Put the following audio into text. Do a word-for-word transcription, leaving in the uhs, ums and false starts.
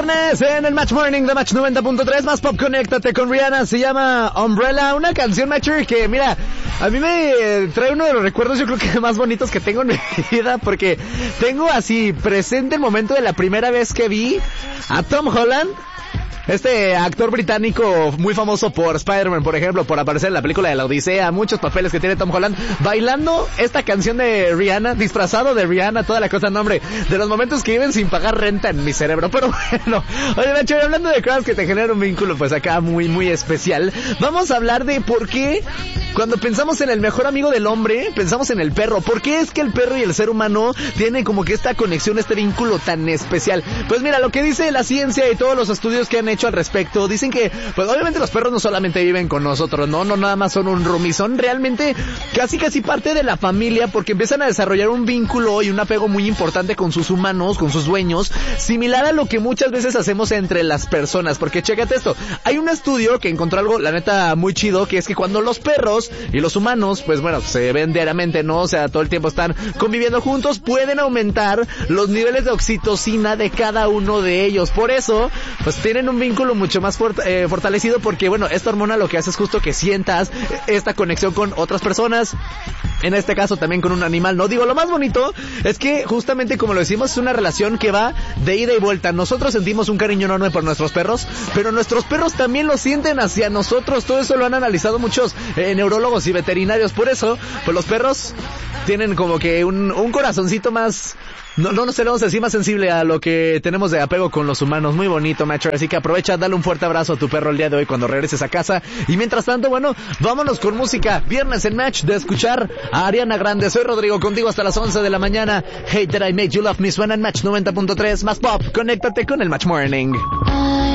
viernes en el Match Morning de Match noventa punto tres. Más pop, conéctate con Rihanna. Se llama Umbrella, una canción, Matcher, que mira, a mí me trae uno de los recuerdos yo creo que más bonitos que tengo en mi vida, porque tengo así presente el momento de la primera vez que vi a Tom Holland, este actor británico muy famoso por Spider-Man, por ejemplo, por aparecer en la película de la Odisea, muchos papeles que tiene Tom Holland, bailando esta canción de Rihanna, disfrazado de Rihanna, toda la cosa, no hombre, de los momentos que viven sin pagar renta en mi cerebro. Pero bueno, oye, Nacho, hablando de cosas que te generan un vínculo, pues acá muy, muy especial, vamos a hablar de por qué cuando pensamos en el mejor amigo del hombre, pensamos en el perro. ¿Por qué es que el perro y el ser humano tienen como que esta conexión, este vínculo tan especial? Pues mira, lo que dice la ciencia y todos los estudios que han hecho al respecto, dicen que, pues obviamente los perros no solamente viven con nosotros, no, no nada más son un roomie, son realmente casi casi parte de la familia, porque empiezan a desarrollar un vínculo y un apego muy importante con sus humanos, con sus dueños, similar a lo que muchas veces hacemos entre las personas, porque chécate esto, hay un estudio que encontró algo, la neta, muy chido, que es que cuando los perros y los humanos, pues bueno, se ven diariamente, ¿no? O sea, todo el tiempo están conviviendo juntos, pueden aumentar los niveles de oxitocina de cada uno de ellos. Por eso, pues tienen un vínculo mucho más fort- eh, fortalecido, porque bueno, esta hormona lo que hace es justo que sientas esta conexión con otras personas, en este caso también con un animal, ¿no? Digo, lo más bonito es que justamente como lo decimos, es una relación que va de ida y vuelta. Nosotros sentimos un cariño enorme por nuestros perros, pero nuestros perros también lo sienten hacia nosotros. Todo eso lo han analizado muchos eh, neurólogos y veterinarios. Por eso, pues los perros tienen como que un, un corazoncito más, no, no nos tenemos así más sensible a lo que tenemos de apego con los humanos. Muy bonito, macho. Así que aprovecha, dale un fuerte abrazo a tu perro el día de hoy cuando regreses a casa. Y mientras tanto, bueno, vámonos con música. Viernes en Match de escuchar a Ariana Grande. Soy Rodrigo, contigo hasta las once de la mañana. Hey, did I make you love me? Suena en Match noventa punto tres. Más pop, conéctate con el Match Morning.